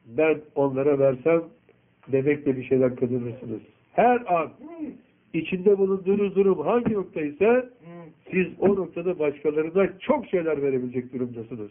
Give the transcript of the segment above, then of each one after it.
ben onlara versem demekle bir şeyler kazanırsınız. Her an içinde bulunduğunuz durum hangi noktaysa siz o noktada başkalarına çok şeyler verebilecek durumdasınız.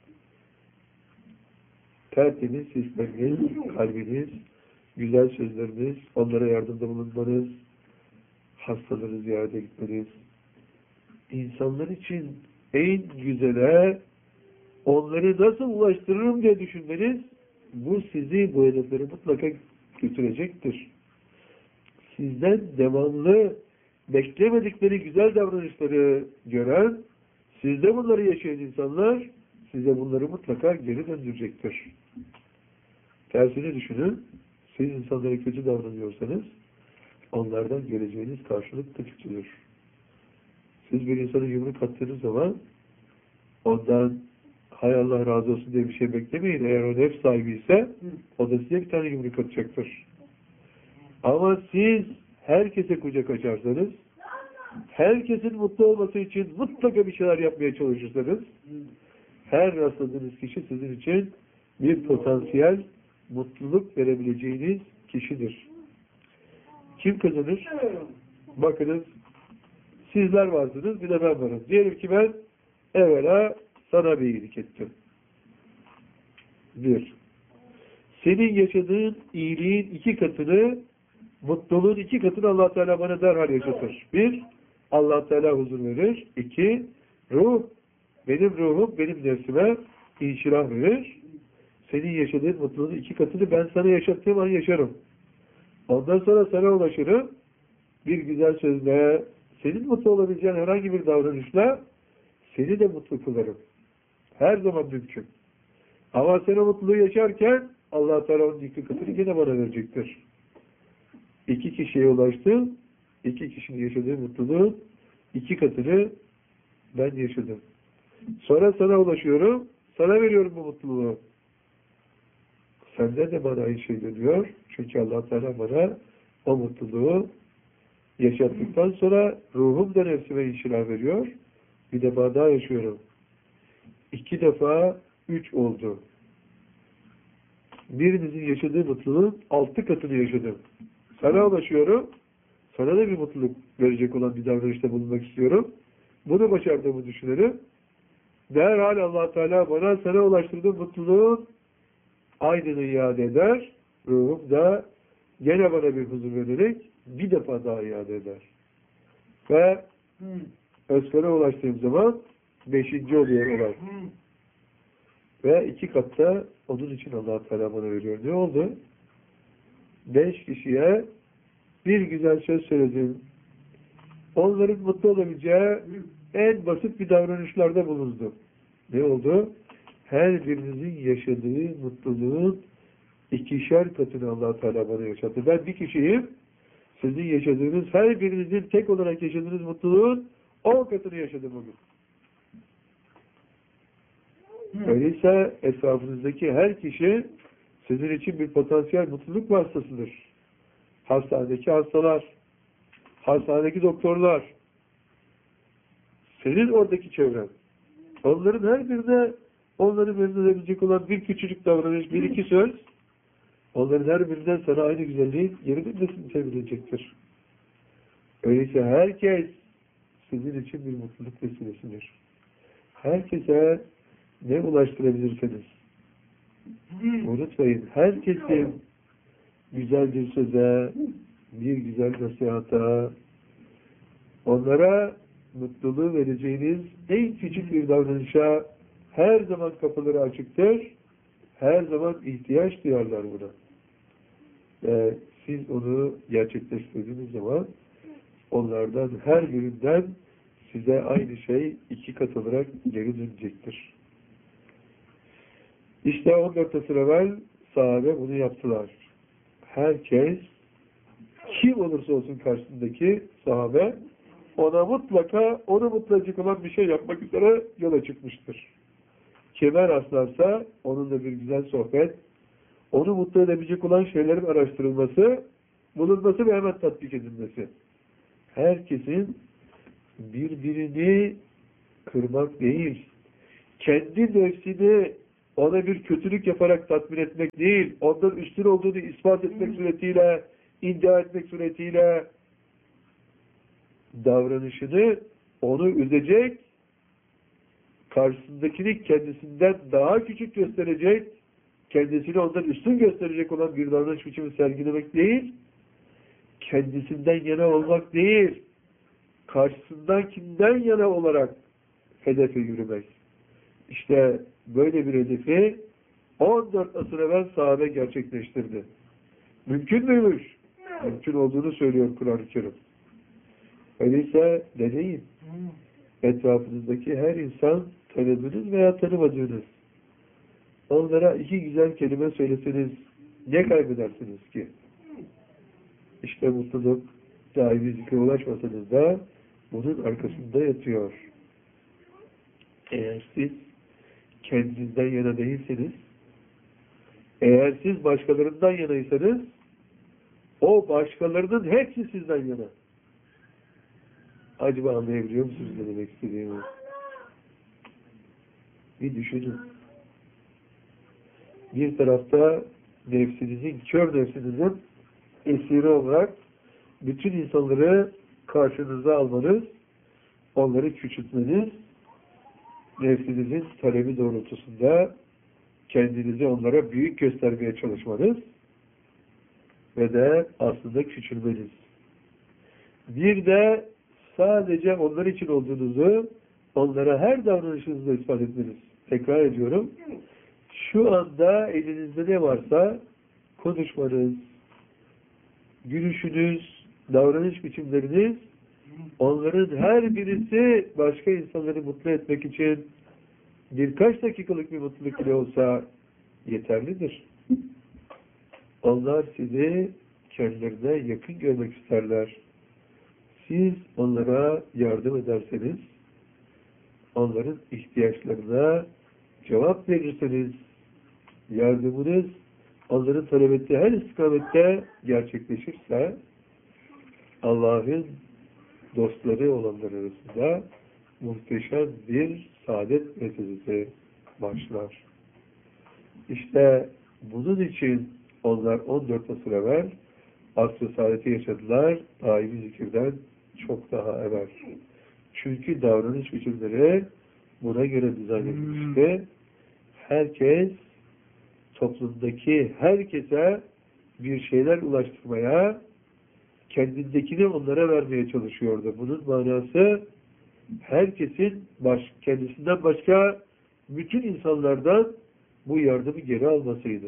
Tertemiz hisleriniz, kalbiniz, güzel sözleriniz, onlara yardımda bulunmanız, hastaları ziyarete gitmeniz, insanlar için en güzele onları nasıl ulaştırırım diye düşünmeniz, bu sizi bu hedeflere mutlaka götürecektir. Sizden devamlı beklemedikleri güzel davranışları gören, sizde bunları yaşayan insanlar size bunları mutlaka geri döndürecektir. Tersini düşünün, siz insanlara kötü davranıyorsanız onlardan geleceğiniz karşılık da kötüdür. Siz bir insana yumruk attığınız zaman ondan hay Allah razı olsun diye bir şey beklemeyin. Eğer o nefs sahibi ise o da size bir tane yumruk atacaktır. Ama siz herkese kucak açarsanız, herkesin mutlu olması için mutlaka bir şeyler yapmaya çalışırsanız, her rastladığınız kişi sizin için bir potansiyel mutluluk verebileceğiniz kişidir. Kim kazanır? Bakınız, sizler varsınız, bir de ben varım. Diyelim ki ben evvela sana bir iyilik ettim. Bir. Senin yaşadığın iyiliğin 2 katını, mutluluğun 2 katını Allah Teala bana derhal yaşatır. Bir, Allah Teala huzur verir. 2, benim ruhum, benim nefsime inşirah verir. Senin yaşadığın mutluluğun 2 katını ben sana yaşattığım an yaşarım. Ondan sonra sana ulaşırım. Bir güzel sözle, senin mutlu olabileceğin herhangi bir davranışla seni de mutlu kılarım. Her zaman mümkün. Ama sen o mutluluğu yaşarken Allah Teala onun 2 katını yine bana verecektir. 2 kişiye ulaştım. 2 kişinin yaşadığı mutluluğun 2 katını ben yaşadım. Sonra sana ulaşıyorum. Sana veriyorum bu mutluluğu. Senden de bana aynı şey dönüyor. Çünkü Allah Teala bana o mutluluğu yaşattıktan sonra ruhum da nefsime inşirah veriyor. Bir defa daha yaşıyorum. 2 defa 3 oldu. Birinizin yaşadığı mutluluğun 6 katını yaşadım. Sana ulaşıyorum. Sana da bir mutluluk verecek olan bir davranışta bulunmak istiyorum. Bunu başardığımı düşünelim. Derhal Allah Teala bana sana ulaştırdığı mutluluğun aynını iade eder. Ruhum da gene bana bir huzur vererek bir defa daha iade eder. Ve özfere ulaştığım zaman 5. oluyor olay. Ve 2 katta onun için Allah Teala bana veriyor. Ne oldu? 5 kişiye bir güzel söz söyledim. Onların mutlu olabileceği en basit bir davranışlarda bulundum. Ne oldu? Her birinizin yaşadığı mutluluğun 2'şer katını Allah Teala bana yaşattı. Ben bir kişiyim. Sizin yaşadığınız, her birinizin tek olarak yaşadığınız mutluluğun 10 katını yaşadım bugün. Öyleyse etrafınızdaki her kişi sizin için bir potansiyel mutluluk vasıtasıdır. Hastanedeki hastalar, hastanedeki doktorlar, senin oradaki çevren. Onların her birine onları memnun edebilecek olan bir küçücük davranış, bir iki söz, onların her birinden sana aynı güzelliğin geri dönmesini temin edecektir. Öyleyse herkes sizin için bir mutluluk vesilesidir. Herkese ne ulaştırabilirseniz unutmayın, herkesin güzel bir söze, bir güzel nasihata, onlara mutluluğu vereceğiniz en küçük bir davranışa her zaman kapıları açıktır. Her zaman ihtiyaç duyarlar buna. Siz onu gerçekleştirdiğiniz zaman onlardan her birinden size aynı şey 2 kat olarak geri dönecektir. İşte 14 asır evvel sahabe bunu yaptılar. Herkes, kim olursa olsun karşısındaki sahabe, onu mutlu edecek olan bir şey yapmak üzere yola çıkmıştır. Kime rastlarsa onunla bir güzel sohbet, onu mutlu edebilecek olan şeylerin araştırılması, bulunması ve hemen tatbik edilmesi. Herkesin birbirini kırmak değil, kendi nefsini ona bir kötülük yaparak tatmin etmek değil, ondan üstün olduğunu ispat etmek suretiyle, iddia etmek suretiyle davranışını onu üzecek, karşısındakini kendisinden daha küçük gösterecek, kendisini ondan üstün gösterecek olan bir davranış biçimi sergilemek değil, kendisinden yana olmak değil, karşısındakinden yana olarak hedefe yürümek. İşte böyle bir hedefi 14 asır evvel sahabe gerçekleştirdi. Mümkün müymüş? Mümkün olduğunu söylüyor Kur'an-ı Kerim. Öyleyse deneyin. Etrafınızdaki her insan tanıdığınız veya tanımadığınız. Onlara iki güzel kelime söyleseniz ne kaybedersiniz ki? İşte mutluluk daimi zikre ulaşmasanız da bunun arkasında yatıyor. Eğer siz kendinizden yana değilseniz, eğer siz başkalarından yanaysanız, o başkalarının hepsi sizden yana. Acaba anlayabiliyor musunuz ne demek istediğimi? Bir düşünün. Bir tarafta nefsinizin, kör nefsinizin esiri olarak bütün insanları karşınıza almanız, onları küçültmeniz, nefsinizin talebi doğrultusunda kendinizi onlara büyük göstermeye çalışmanız ve de aslında küçülmeniz. Bir de sadece onlar için olduğunuzu onlara her davranışınızda ispat etmeniz. Tekrar ediyorum. Şu anda elinizde ne varsa konuşmanız, gülüşünüz, davranış biçimleriniz, onların her birisi başka insanları mutlu etmek için birkaç dakikalık bir mutluluk bile olsa yeterlidir. Onlar sizi kendilerine yakın görmek isterler. Siz onlara yardım ederseniz, onların ihtiyaçlarına cevap verirseniz, yardımınız onların talep ettiği her istikamette gerçekleşirse, Allah'ın dostları olanlar arasında muhteşem bir saadet meselesi başlar. İşte bunun için onlar 14 asır evvel asr-ı saadeti yaşadılar, daimi zikirden çok daha evvel. Çünkü davranış biçimleri buna göre dizayn edilmişti. Herkes, toplumdaki herkese bir şeyler ulaştırmaya, kendindekini onlara vermeye çalışıyordu. Bunun manası herkesin kendisinden başka bütün insanlardan bu yardımı geri almasıydı.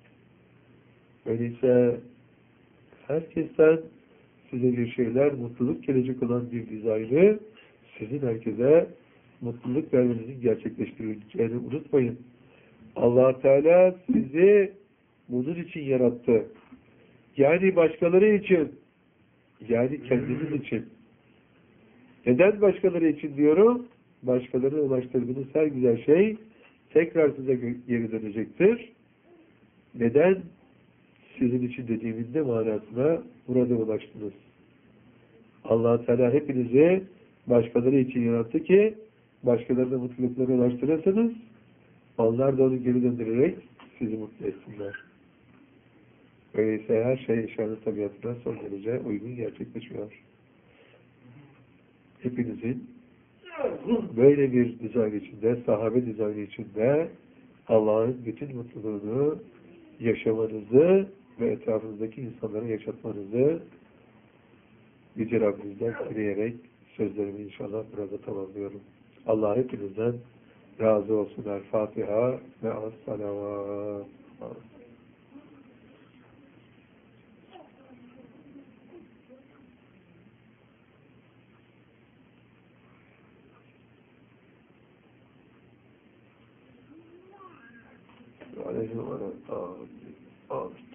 Öyleyse herkesten size bir şeyler, mutluluk gelecek olan bir dizaynı sizin herkese mutluluk vermenizin gerçekleştirileceğini unutmayın. Allah Teala sizi bunun için yarattı. Yani başkaları için, yani kendiniz için. Neden başkaları için diyorum? Başkalarına ulaştırdığınız her güzel şey tekrar size geri dönecektir. Neden? Sizin için dediğimde manasına burada ulaştınız. Allah Teala hepinizi başkaları için yarattı ki başkalarına mutlulukları ulaştırırsanız onlar da onu geri döndürerek sizi mutlu etsinler. Öyleyse her şey yaşamın tabiatına son derece uygun gerçekleşiyor. Hepinizin böyle bir dizayn içinde, sahabe dizaynı içinde Allah'ın bütün mutluluğunu yaşamanızı ve etrafınızdaki insanlara yaşatmanızı Yüce Rabbimizden dileyerek sözlerimi inşallah burada tamamlıyorum. Allah hepinizden razı olsun. El Fatiha ve as-salavat. Aleyhisselam. Amin. Amin.